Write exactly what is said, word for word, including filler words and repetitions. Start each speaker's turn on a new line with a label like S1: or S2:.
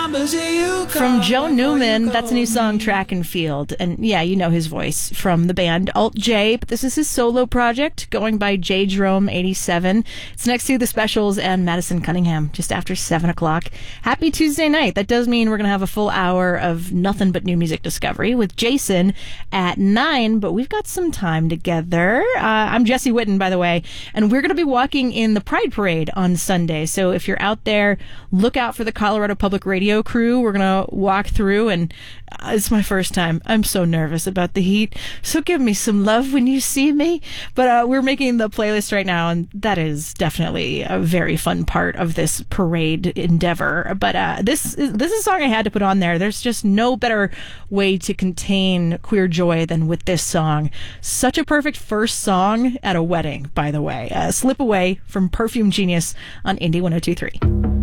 S1: From Joe Newman, that's a new song, Track and Field. And yeah, you know his voice from the band Alt J, but this is his solo project going by J Jerome eighty-seven. It's next to The Specials and Madison Cunningham, just after seven o'clock. Happy Tuesday night. That does mean we're going to have a full hour of nothing but new music discovery with Jason at nine, but we've got some time together. Uh, I'm Jesse Witten, by the way, and we're going to be walking in the Pride Parade on Sunday. So if you're out there, look out for the Colorado Public Radio crew. We're going to walk through, and uh, it's my first time. I'm so nervous about the heat, so give me some love when you see me. But uh, we're making the playlist right now, and that is definitely a very fun part of this parade endeavor. But uh, this is, this is a song I had to put on there. There's just no better way to contain queer joy than with this song. Such a perfect first song at a wedding, by the way. Uh, Slip Away from Perfume Genius on Indie one oh two point three.